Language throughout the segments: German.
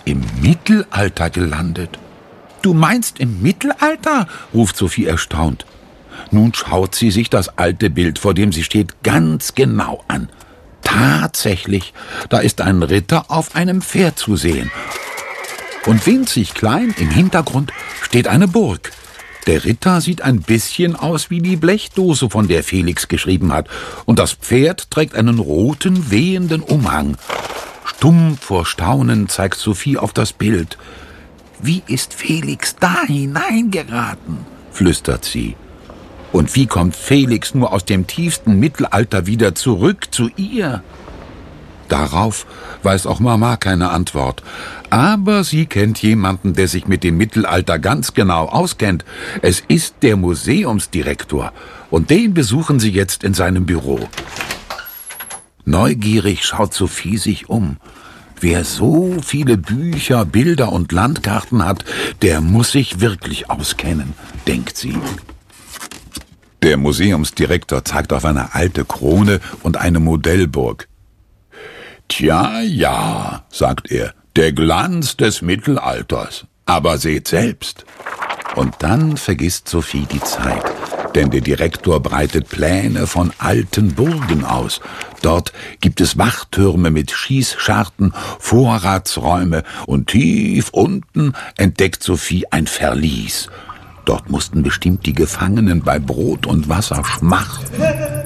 im Mittelalter gelandet. »Du meinst im Mittelalter?« ruft Sophie erstaunt. Nun schaut sie sich das alte Bild, vor dem sie steht, ganz genau an. Tatsächlich, da ist ein Ritter auf einem Pferd zu sehen. Und winzig klein im Hintergrund steht eine Burg. Der Ritter sieht ein bisschen aus wie die Blechdose, von der Felix geschrieben hat. Und das Pferd trägt einen roten, wehenden Umhang. Stumm vor Staunen zeigt Sophie auf das Bild. »Wie ist Felix da hineingeraten?« flüstert sie. Und wie kommt Felix nur aus dem tiefsten Mittelalter wieder zurück zu ihr? Darauf weiß auch Mama keine Antwort. Aber sie kennt jemanden, der sich mit dem Mittelalter ganz genau auskennt. Es ist der Museumsdirektor. Und den besuchen sie jetzt in seinem Büro. Neugierig schaut Sophie sich um. Wer so viele Bücher, Bilder und Landkarten hat, der muss sich wirklich auskennen, denkt sie. Der Museumsdirektor zeigt auf eine alte Krone und eine Modellburg. »Tja, ja«, sagt er, »der Glanz des Mittelalters. Aber seht selbst.« Und dann vergisst Sophie die Zeit. Denn der Direktor breitet Pläne von alten Burgen aus. Dort gibt es Wachtürme mit Schießscharten, Vorratsräume und tief unten entdeckt Sophie ein Verlies. Dort mussten bestimmt die Gefangenen bei Brot und Wasser schmachten.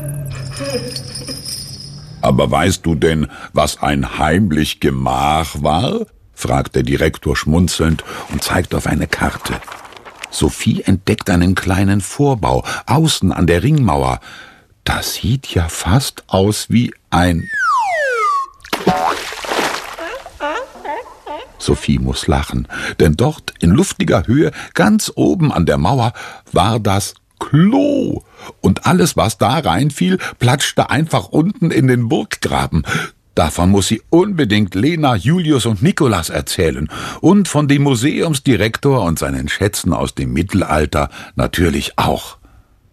»Aber weißt du denn, was ein heimlich Gemach war?« fragt der Direktor schmunzelnd und zeigt auf eine Karte. Sophie entdeckt einen kleinen Vorbau, außen an der Ringmauer. Das sieht ja fast aus wie ein... Sophie muss lachen, denn dort in luftiger Höhe, ganz oben an der Mauer, war das Klo. Und alles, was da reinfiel, platschte einfach unten in den Burggraben. Davon muss sie unbedingt Lena, Julius und Nikolas erzählen. Und von dem Museumsdirektor und seinen Schätzen aus dem Mittelalter natürlich auch.